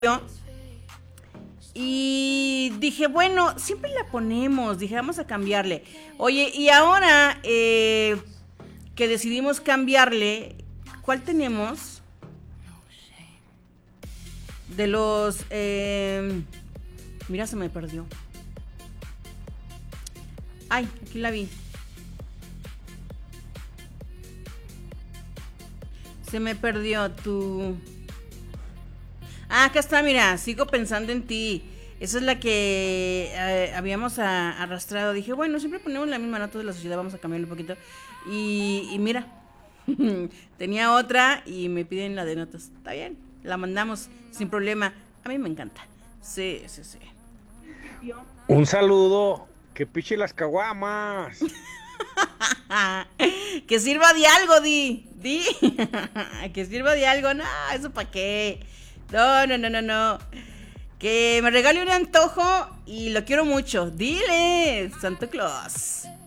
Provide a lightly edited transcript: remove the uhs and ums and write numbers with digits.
Y dije, bueno, siempre la ponemos. Dije, vamos a cambiarle. Oye, y ahora que decidimos cambiarle, ¿cuál tenemos? De los... mira, se me perdió. Ay, aquí la vi. Se me perdió tu... Ah, acá está, mira, sigo pensando en ti. Esa es la que habíamos arrastrado. Dije, bueno, siempre ponemos la misma nota de la sociedad, vamos a cambiarle un poquito. Y mira, tenía otra y me piden la de notas. Está bien, la mandamos sin problema. A mí me encanta. Sí, sí, sí. Un saludo, que piche las caguamas. Que sirva de algo, di. Que sirva de algo. No, eso para qué. No, no, no, no, no. Que me regale un antojo y lo quiero mucho. Dile, Santa Claus.